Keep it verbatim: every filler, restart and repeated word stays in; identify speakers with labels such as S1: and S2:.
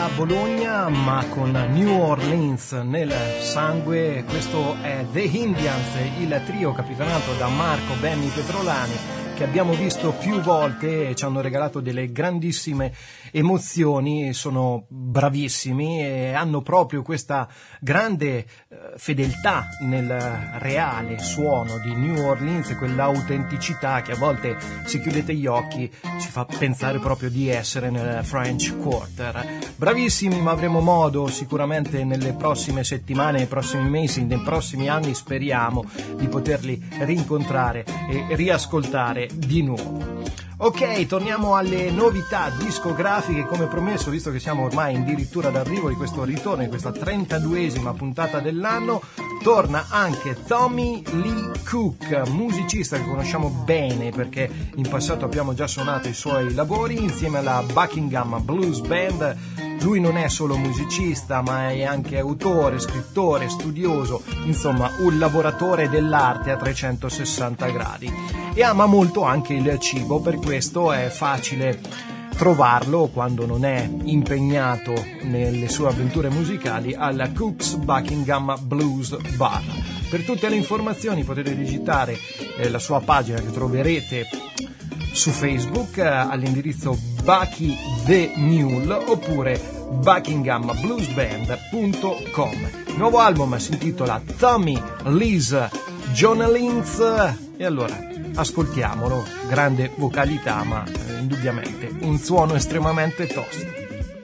S1: Bologna ma con New Orleans nel sangue. Questo è The Indians, il trio capitanato da Marco Benny Petrolani, che abbiamo visto più volte e ci hanno regalato delle grandissime emozioni. Sono bravissimi e hanno proprio questa grande fedeltà nel reale suono di New Orleans, quell'autenticità che a volte, se chiudete gli occhi, ci fa pensare proprio di essere nel French Quarter. Bravissimi, ma avremo modo sicuramente nelle prossime settimane, nei prossimi mesi, nei prossimi anni, speriamo di poterli rincontrare e riascoltare di nuovo. Ok, torniamo alle novità discografiche. Come promesso, visto che siamo ormai addirittura d'arrivo di questo ritorno, in questa trentaduesima puntata dell'anno, torna anche Tommy Lee Cook, musicista che conosciamo bene perché in passato abbiamo già suonato i suoi lavori insieme alla Buckingham Blues Band. Lui non è solo musicista, ma è anche autore, scrittore, studioso, insomma un lavoratore dell'arte a trecentosessanta gradi. E ama molto anche il cibo, per questo è facile trovarlo quando non è impegnato nelle sue avventure musicali alla Cook's Buckingham Blues Bar. Per tutte le informazioni potete digitare eh, la sua pagina che troverete su Facebook eh, all'indirizzo Bucky the Mule oppure buckingham blues band punto com. Il nuovo album si intitola Tommy Lee's Journalings e allora ascoltiamolo. Grande vocalità, ma eh, indubbiamente un suono estremamente tosto.